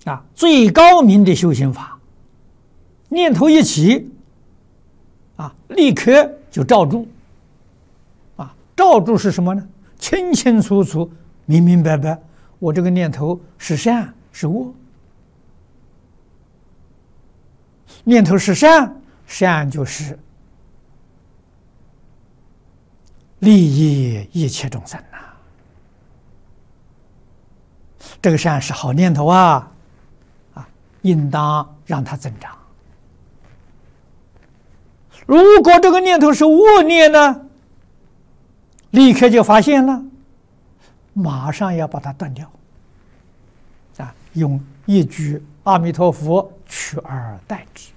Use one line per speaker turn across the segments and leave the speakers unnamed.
最高明的修行法，念头一起，立刻就照住，照住是什么呢？清清楚楚、明明白白，我这个念头是善是恶？念头是善，善就是利益一切众生呐。这个善是好念头应当让它增长。如果这个念头是恶念呢，立刻就发现了，马上要把它断掉，用一句阿弥陀佛取而代之，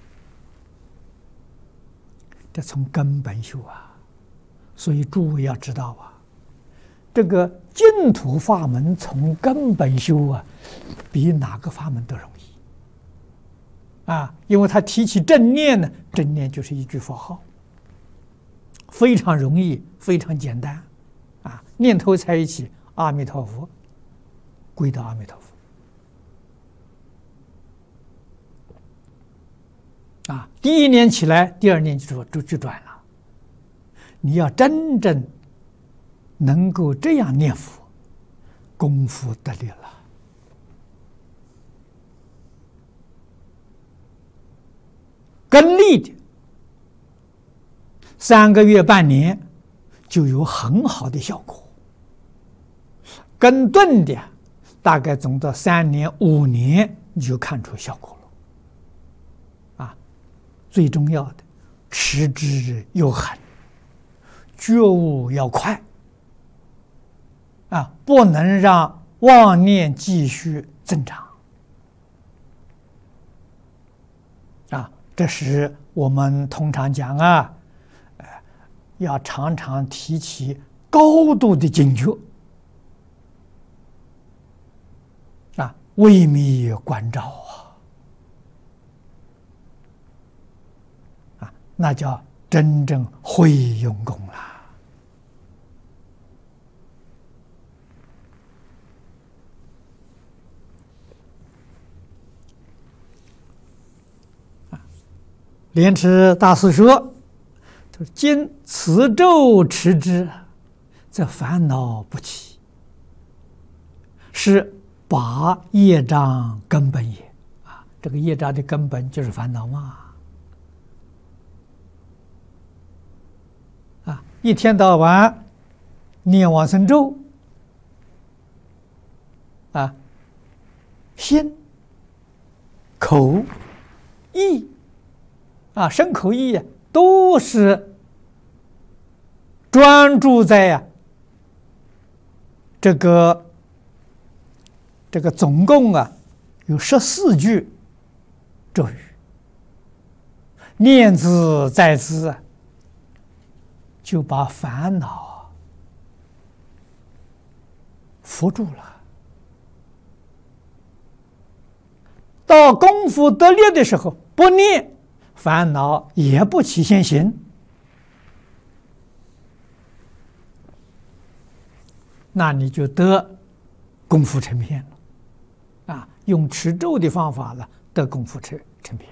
这从根本修所以诸位要知道这个净土法门从根本修比哪个法门都容易因为他提起正念呢，正念就是一句佛号，非常容易，非常简单念头在一起，阿弥陀佛，归到阿弥陀佛第一念起来，第二念就转了。你要真正能够这样念佛，功夫得力了。跟力的3个月、半年就有很好的效果，跟顿的大概总到3年、5年你就看出效果了最重要的，持之又恒，觉悟要快不能让妄念继续增长这是我们通常讲要常常提起高度的警觉微密观照那叫真正会用功了。莲池大师说：“今此咒持之，则烦恼不起，是拔业障根本也。”这个业障的根本就是烦恼嘛。一天到晚念往生咒心、口、意身口意都是专注在这个总共有14句咒语，念兹在兹就把烦恼扶住了。到功夫得力的时候，不念，烦恼也不起现行，那你就得功夫成片了用持咒的方法了，得功夫成片。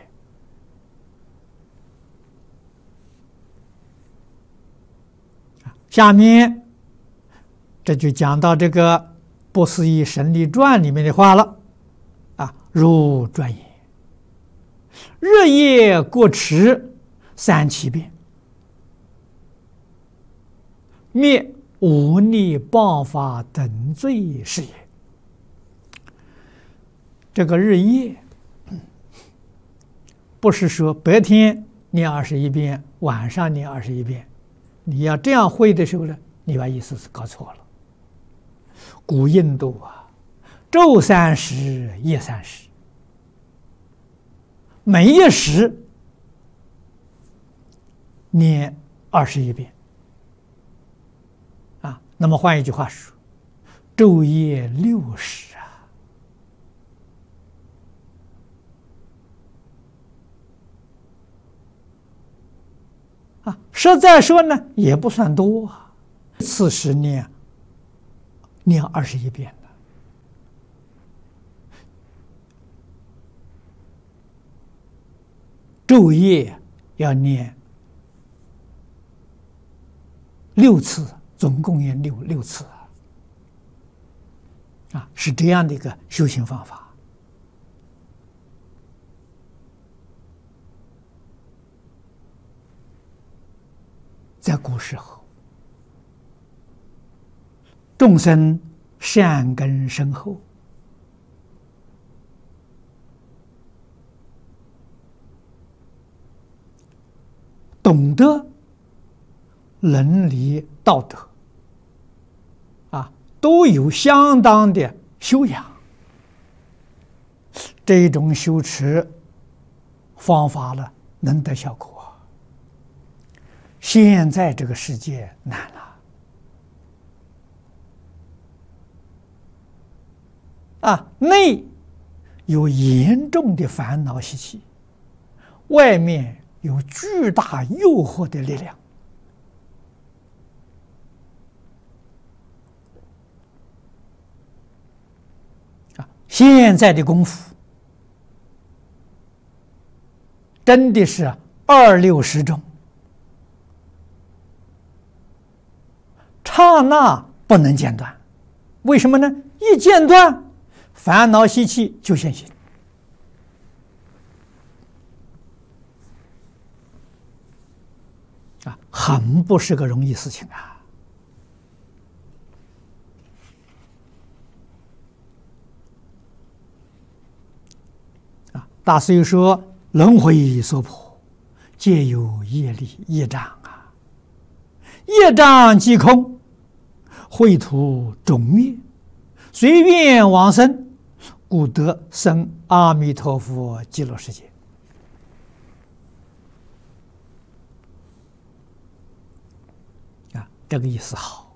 下面这就讲到这个《不思议神力传》里面的话了如传言：日夜过持3七遍，灭忤逆谤法等罪是也。这个日夜不是说白天念21遍，晚上念21遍。你要这样会的时候呢，你把意思是搞错了。古印度昼30夜30，每一时念21遍那么换一句话说，昼夜60实在说呢，也不算多次时念21遍昼夜要念6次，总共念六次啊，是这样的一个修行方法。在古时候，众生善根深厚，懂得伦理道德啊，都有相当的修养。这种修持方法呢，能得效果。现在这个世界难了啊，内有严重的烦恼习气，外面有巨大诱惑的力量啊！现在的功夫真的是26种，刹那不能间断。为什么呢？一间断，烦恼习气就现行啊，很不是个容易事情啊！大师又说，轮回所迫，皆有业力业障啊，业障即空，秽土终灭，随便往生，故得生阿弥陀佛极乐世界啊！这个意思好。